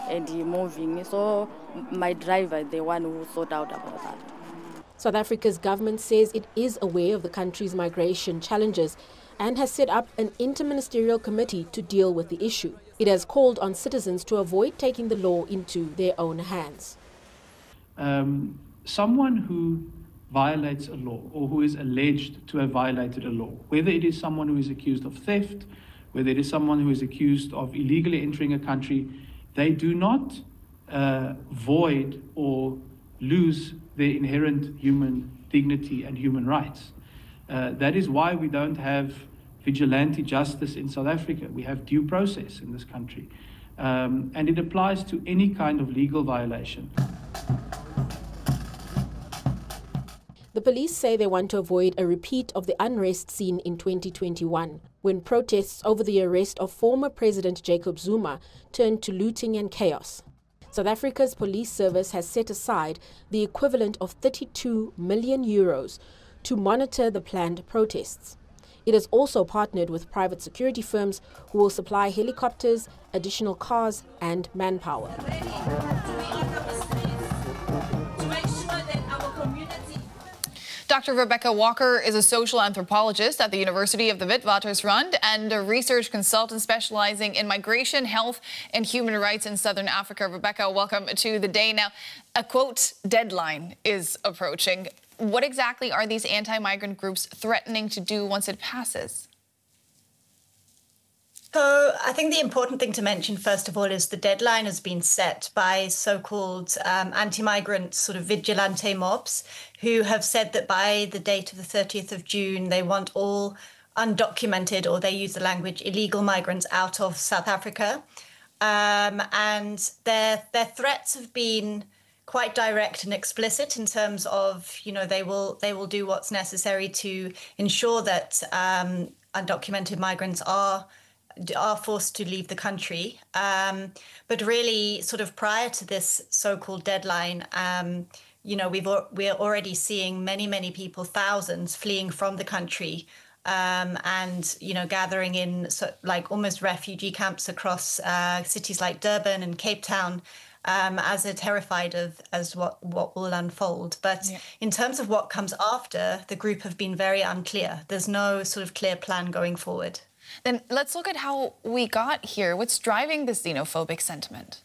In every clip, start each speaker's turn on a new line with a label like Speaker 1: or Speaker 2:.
Speaker 1: and moving. So my driver, the one who thought out about that.
Speaker 2: South Africa's government says it is aware of the country's migration challenges and has set up an interministerial committee to deal with the issue. It has called on citizens to avoid taking the law into their own hands.
Speaker 3: Someone who violates a law or who is alleged to have violated a law, whether it is someone who is accused of theft, whether it is someone who is accused of illegally entering a country, they do not void or lose their inherent human dignity and human rights. That is why we don't have vigilante justice in South Africa. We have due process in this country. And it applies to any kind of legal violation.
Speaker 2: The police say they want to avoid a repeat of the unrest seen in 2021, when protests over the arrest of former President Jacob Zuma turned to looting and chaos. South Africa's police service has set aside the equivalent of 32 million euros to monitor the planned protests. It has also partnered with private security firms who will supply helicopters, additional cars, and manpower.
Speaker 4: Dr. Rebecca Walker is a social anthropologist at the University of the Witwatersrand and a research consultant specializing in migration, health, and human rights in Southern Africa. Rebecca, welcome to the day. Now, a quote deadline is approaching. What exactly are these anti-migrant groups threatening to do once it passes?
Speaker 5: So I think the important thing to mention, first of all, is the deadline has been set by so-called anti-migrant sort of vigilante mobs who have said that by the date of the 30th of June, they want all undocumented, or they use the language illegal migrants, out of South Africa. And their threats have been quite direct and explicit in terms of, you know, they will do what's necessary to ensure that undocumented migrants are forced to leave the country. But really, sort of prior to this so-called deadline, you know, we're already seeing many people, thousands, fleeing from the country, and, you know, gathering in like almost refugee camps across cities like Durban and Cape Town, as they're terrified of what will unfold. But in terms of what comes after, the group have been very unclear. There's no sort of clear plan going forward.
Speaker 4: Then let's look at how we got here. What's driving this xenophobic sentiment?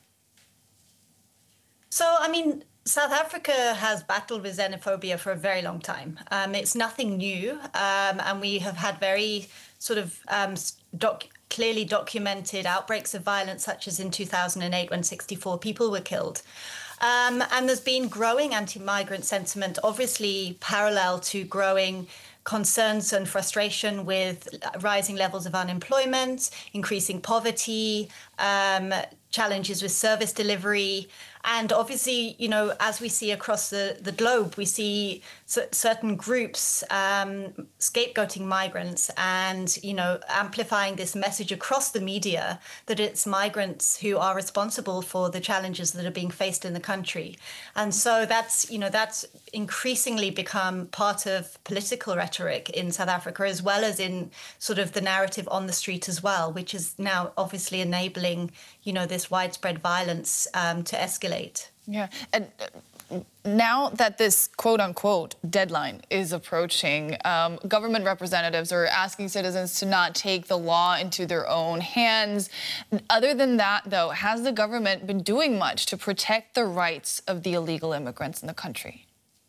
Speaker 5: So, I mean, South Africa has battled with xenophobia for a very long time. It's nothing new, and we have had very sort of clearly documented outbreaks of violence, such as in 2008 when 64 people were killed. And there's been growing anti-migrant sentiment, obviously parallel to growing concerns and frustration with rising levels of unemployment, increasing poverty, challenges with service delivery. And obviously, you know, as we see across the globe, we see certain groups scapegoating migrants and, you know, amplifying this message across the media that it's migrants who are responsible for the challenges that are being faced in the country. And so that's, you know, that's increasingly become part of political rhetoric in South Africa, as well as in sort of the narrative on the street as well, which is now obviously enabling, you know, this widespread violence to escalate.
Speaker 4: Yeah. And now that this quote-unquote deadline is approaching, government representatives are asking citizens to not take the law into their own hands. Other than that, though, has the government been doing much to protect the rights of the illegal immigrants in the country?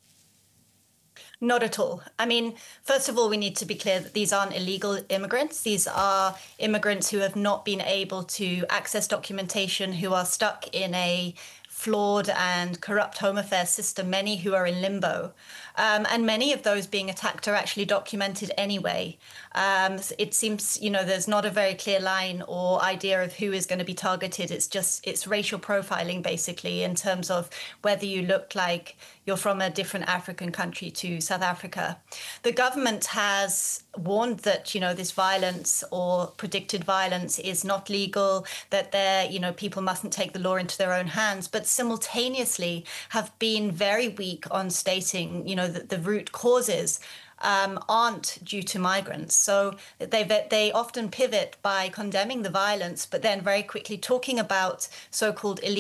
Speaker 5: Not at all. I mean, first of all, we need to be clear that these aren't illegal immigrants. These are immigrants who have not been able to access documentation, who are stuck in a flawed and corrupt Home Affairs system, many who are in limbo. And many of those being attacked are actually documented anyway. It seems, you know, there's not a very clear line or idea of who is going to be targeted. It's racial profiling, basically, in terms of whether you look like you're from a different African country to South Africa. The government has warned that, you know, this violence or predicted violence is not legal, that you know, people mustn't take the law into their own hands, but simultaneously have been very weak on stating, you know, that the root causes aren't due to migrants. So they often pivot by condemning the violence, but then very quickly talking about so-called illegal